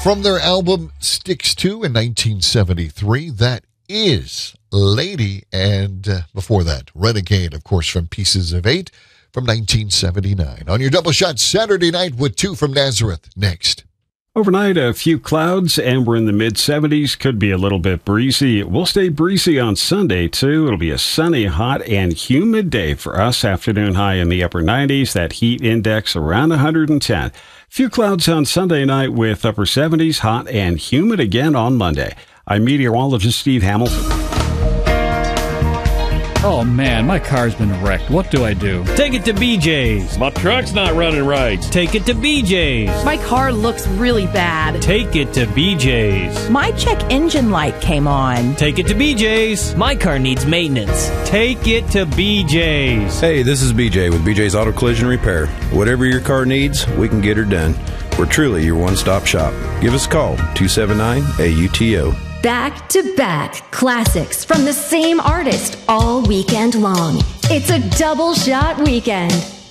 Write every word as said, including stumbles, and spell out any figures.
From their album Sticks To in nineteen seventy-three, that is Lady. And uh, before that, Renegade, of course, from Pieces of Eight from nineteen seventy-nine. On your double shot Saturday night with Two from Nazareth. Next. Overnight, a few clouds, and we're in the mid-seventies. Could be a little bit breezy. It will stay breezy on Sunday, too. It'll be a sunny, hot, and humid day for us. Afternoon high in the upper nineties. That heat index around one hundred ten. Few clouds on Sunday night with upper seventies. Hot and humid again on Monday. I'm meteorologist Steve Hamilton. Oh man, my car's been wrecked. What do I do? Take it to B J's. My truck's not running right. Take it to B J's. My car looks really bad. Take it to B J's. My check engine light came on. Take it to B J's. My car needs maintenance. Take it to B J's. Hey, this is B J with B J's Auto Collision Repair. Whatever your car needs, we can get her done. We're truly your one-stop shop. Give us a call, two seven nine A U T O. Back-to-back classics from the same artist all weekend long. It's a double shot weekend.